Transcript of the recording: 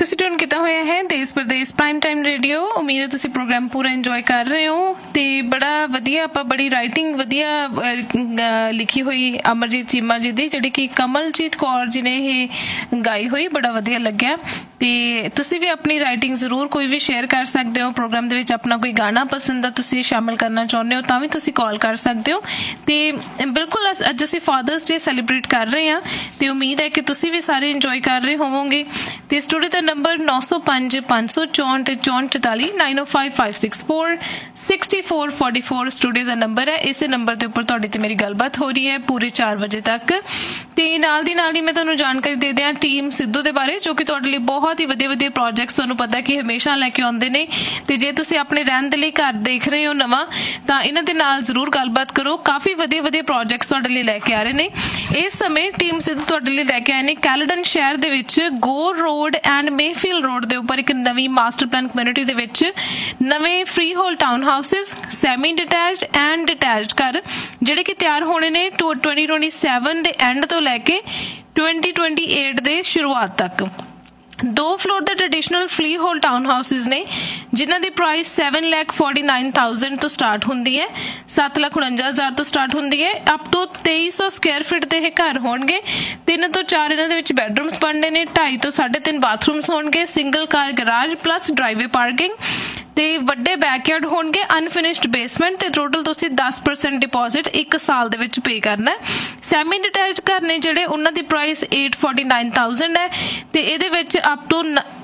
ਤੁਸੀਂ ਟਿਊਨ ਕੀਤਾ ਹੋਇਆ ਹੈ ਦੇਸ਼ ਪ੍ਰਦੇਸ਼ ਪ੍ਰਾਈਮ ਟਾਈਮ ਰੇਡੀਓ। ਉਮੀਦ ਹੈ ਤੁਸੀਂ ਪ੍ਰੋਗਰਾਮ ਪੂਰਾ ਇੰਜੋਏ ਕਰ ਰਹੇ ਹੋ ਤੇ ਬੜਾ ਵਧੀਆ ਆਪਾਂ ਬੜੀ ਰਾਈਟਿੰਗ ਵਧੀਆ ਲਿਖੀ ਹੋਈ ਅਮਰਜੀਤ ਚੀਮਾ ਜੀ ਦੀ, ਜਿਹੜੀ ਕਿ ਕਮਲਜੀਤ ਕੌਰ ਜੀ ਨੇ ਇਹ ਗਾਈ ਹੋਈ। ਬੜਾ ਵਧੀਆ ਲੱਗਿਆ ਤੇ ਤੁਸੀਂ ਵੀ ਆਪਣੀ ਰਾਈਟਿੰਗ ਜ਼ਰੂਰ ਕੋਈ ਵੀ ਸ਼ੇਅਰ ਕਰ ਸਕਦੇ ਹੋ। ਪ੍ਰੋਗਰਾਮ ਦੇ ਵਿੱਚ ਆਪਣਾ ਕੋਈ ਗਾਣਾ ਪਸੰਦ ਆ ਤੁਸੀਂ ਸ਼ਾਮਿਲ ਕਰਨਾ ਚਾਹੁੰਦੇ ਹੋ ਤਾਂ ਵੀ ਤੁਸੀਂ ਕਾਲ ਕਰ ਸਕਦੇ ਹੋ। ਤੇ ਬਿਲਕੁਲ ਅੱਜ ਅਸੀਂ ਫਾਦਰਸ ਡੇ ਸੈਲੀਬ੍ਰੇਟ ਕਰ ਰਹੇ ਹਾਂ ਤੇ ਉਮੀਦ ਹੈ ਕਿ ਤੁਸੀਂ ਵੀ ਸਾਰੇ ਇੰਜੋਏ ਕਰ ਰਹੇ ਹੋਵੋਗੇ। ਤੇ ਸਟੂਡੀਓ ਦਾ ਨੰਬਰ 905 564 44 905564 6444 ਸਟੂਡੀਓ ਦਾ ਨੰਬਰ ਹੈ। ਇਸੇ ਨੰਬਰ ਦੇ ਉੱਪਰ ਤੁਹਾਡੀ ਤੇ ਮੇਰੀ ਗੱਲਬਾਤ ਹੋ ਰਹੀ ਹੈ ਪੂਰੇ 4 ਵਜੇ ਤੱਕ। ਤੇ ਨਾਲ ਹੀ ਮੈਂ ਤੁਹਾਨੂੰ ਜਾਣਕਾਰੀ ਦੇ ਦਿਆਂ ਟੀਮ ਸਿੱਧੂ ਦੇ ਬਾਰੇ, ਜੋ ਕਿ ਤੁਹਾਡੇ ਲਈ ਬਹੁਤ ਹੀ ਵਧੀਆ ਪ੍ਰੋਜੈਕਟਸ ਤੁਹਾਨੂੰ ਪਤਾ ਕਿ ਹਮੇਸ਼ਾ ਲੈ ਕੇ ਆਉਂਦੇ ਨੇ। ਤੇ ਜੇ ਤੁਸੀਂ ਆਪਣੇ ਰਹਿਣ ਦੇ ਲਈ ਘਰ ਦੇਖ ਰਹੇ ਹੋ ਨਵਾਂ, ਤਾਂ ਇਹਨਾਂ ਦੇ ਨਾਲ ਜ਼ਰੂਰ ਗੱਲਬਾਤ ਕਰੋ। ਕਾਫੀ ਵਧੀਆ ਪ੍ਰੋਜੈਕਟਸ ਤੁਹਾਡੇ ਲਈ ਲੈ ਕੇ ਆ ਰਹੇ ਨੇ। ਇਸ ਸਮੇਂ ਟੀਮ ਸਿੱਧੂ ਤੁਹਾਡੇ ਲਈ ਲੈ ਕੇ ਆਏ ਨੇ ਕੈਲਡਨ ਸ਼ਹਿਰ ਦੇ ਵਿੱਚ ਗੋਰ ਰੋਡ ਐਂਡ ਮੇਫੀਲ ਰੋਡ ਦੇ ਉੱਪਰ ਇੱਕ ਨਵੀਂ ਮਾਸਟਰ ਪਲਾਨ ਕਮਿਊਨਿਟੀ ਦੇ ਵਿੱਚ ਨਵੇਂ free hole town houses, semi detached and detached ਘਰ ਜਿਹੜੇ ਕਿ ਤਿਆਰ ਹੋਣੇ ਨੇ 2027 ਦੇ ਐਂਡ ਤੋਂ ਲੈ ਕੇ 2028 ਦੇ ਸ਼ੁਰੂਆਤ ਤੱਕ। 2 ਫਲੋਰ ਦੇ traditional free hole town houses ਨੇ ਜਿਨ੍ਹਾਂ ਦੀ ਪ੍ਰਾਈਸ 7,49,000 ਤੋਂ ਸਟਾਰਟ ਹੁੰਦੀ ਹੈ, 7,49,000 ਤੋਂ ਸਟਾਰਟ ਹੁੰਦੀ ਹੈ। ਅਪ ਟੂ 2300 ਸਕੁਆਇਰ ਫੀਟ ਦੇ ਇਹ ਘਰ ਹੋਣਗੇ। 3 ਤੋਂ 4 ਇਹਨਾਂ ਦੇ ਵਿੱਚ ਬੈਡਰੂਮਸ ਬਣਨੇ ਨੇ, 2.5 ਤੋਂ 3.5 ਬਾਥਰੂਮਸ ਹੋਣਗੇ, ਸਿੰਗਲ ਕਾਰ ਗਰਾਜ ਪਲੱਸ ਡਰਾਈਵੇ ਪਾਰਕਿੰਗ ਤੇ ਵੱਡੇ ਬੈਕਯਾਰਡ ਹੋਣਗੇ, ਅਨਫਿਨਿਸ਼ਡ ਬੇਸਮੈਂਟ ਤੇ ਟੋਟਲ ਤੁਸੀਂ 10% ਡਿਪੋਜ਼ਿਟ 1 ਸਾਲ ਦੇ ਵਿੱਚ ਪੇ ਕਰਨਾ ਹੈ। ਸੈਮੀ ਡਿਟੈਚਡ ਘਰ ਨੇ ਜਿਹੜੇ ਉਹਨਾਂ ਦੀ ਪ੍ਰਾਈਸ 849,000 ਹੈ ਤੇ ਇਹਦੇ ਵਿੱਚ ਅਪ ਟੂ